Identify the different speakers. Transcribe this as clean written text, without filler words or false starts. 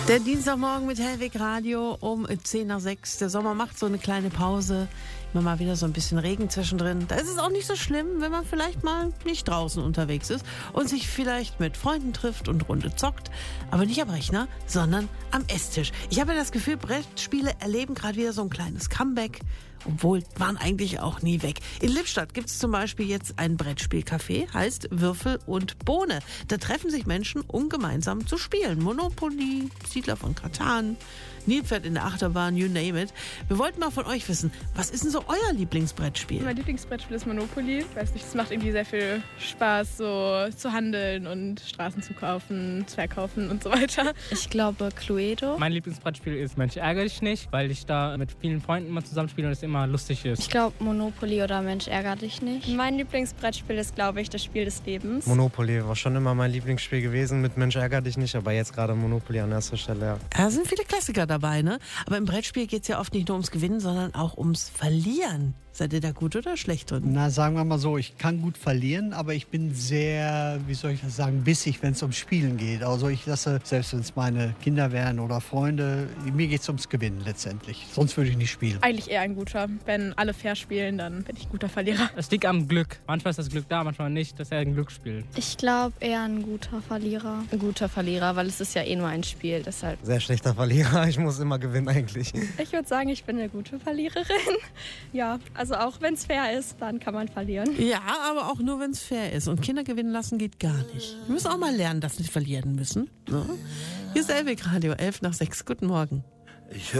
Speaker 1: Der Dienstagmorgen mit Hellwig Radio um 10 nach 6. Der Sommer macht so eine kleine Pause. Immer mal wieder so ein bisschen Regen zwischendrin. Da ist es auch nicht so schlimm, wenn man vielleicht mal nicht draußen unterwegs ist und sich vielleicht mit Freunden trifft und Runde zockt. Aber nicht am Rechner, sondern am Esstisch. Ich habe das Gefühl, Brettspiele erleben gerade wieder so ein kleines Comeback. Obwohl, waren eigentlich auch nie weg. In Lippstadt gibt es zum Beispiel jetzt ein Brettspielcafé, heißt Würfel und Bohne. Da treffen sich Menschen, um gemeinsam zu spielen. Monopoly, Siedler von Catan, Nilpferd in der Achterbahn, you name it. Wir wollten mal von euch wissen, was ist denn so euer Lieblingsbrettspiel?
Speaker 2: Mein Lieblingsbrettspiel ist Monopoly. Ich weiß nicht, es macht irgendwie sehr viel Spaß, so zu handeln und Straßen zu kaufen, zu verkaufen und so weiter.
Speaker 3: Ich glaube Cluedo.
Speaker 4: Mein Lieblingsbrettspiel ist Mensch ärgere dich nicht, weil ich da mit vielen Freunden mal zusammenspiele und es immer lustig ist.
Speaker 3: Ich glaube Monopoly oder Mensch ärgere dich nicht.
Speaker 5: Mein Lieblingsbrettspiel ist, glaube ich, das Spiel des Lebens.
Speaker 6: Monopoly war schon immer mein Lieblingsspiel gewesen. Mit Mensch ärgere dich nicht, aber jetzt gerade Monopoly an erster Stelle, ja.
Speaker 1: Da sind viele Klassiker dabei, ne? Aber im Brettspiel geht es ja oft nicht nur ums Gewinnen, sondern auch ums Verlieren. Seid ihr da gut oder schlecht drin?
Speaker 7: Na, sagen wir mal so, ich kann gut verlieren, aber ich bin sehr, wie soll ich das sagen, bissig, wenn es ums Spielen geht. Also ich lasse, selbst wenn es meine Kinder wären oder Freunde, mir geht es ums Gewinnen letztendlich. Sonst würde ich nicht spielen.
Speaker 2: Eigentlich eher ein guter. Wenn alle fair spielen, dann bin ich ein guter Verlierer.
Speaker 4: Es liegt am Glück. Manchmal ist das Glück da, manchmal nicht. Das ist eher ein Glücksspiel.
Speaker 3: Ich glaube eher ein guter Verlierer.
Speaker 5: Ein guter Verlierer, weil es ist ja eh nur ein Spiel, deshalb.
Speaker 6: Sehr schlechter Verlierer, ich muss immer gewinnen eigentlich.
Speaker 5: Ich würde sagen, ich bin eine gute Verliererin. Ja, also auch wenn es fair ist, dann kann man verlieren.
Speaker 1: Ja, aber auch nur, wenn es fair ist. Und Kinder gewinnen lassen geht gar nicht. Wir müssen auch mal lernen, dass wir verlieren müssen. Ne? Hier ist Hellwig Radio, 11 nach 6. Guten Morgen.
Speaker 8: Ich